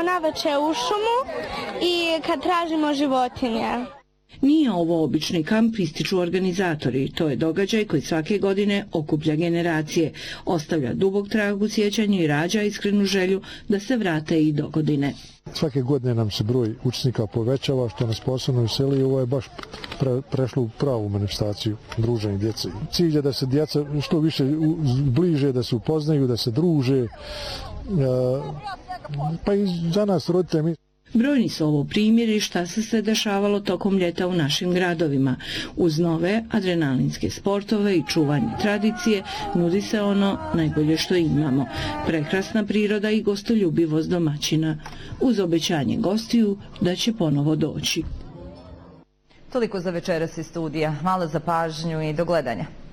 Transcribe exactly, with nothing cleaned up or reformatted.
naveče u šumu i kad tražimo životinje. Nije ovo obični kamp, ističu organizatori. To je događaj koji svake godine okuplja generacije, ostavlja dubok trag u sjećanju i rađa iskrenu želju da se vrate i do godine. Svake godine nam se broj učesnika povećava, što nas posebno veseli. Ovo je baš pre, prešlo u pravu manifestaciju druženja djece. Cilj je da se djeca što više bliže, da se upoznaju, da se druže, pa i za nas roditelji. Brojni su ovo primjeri šta se sve dešavalo tokom ljeta u našim gradovima. Uz nove adrenalinske sportove i čuvanje tradicije nudi se ono najbolje što imamo. Prekrasna priroda i gostoljubivost domaćina, uz obećanje gostiju da će ponovo doći. Toliko za večeras iz studija. Hvala za pažnju i do gledanja.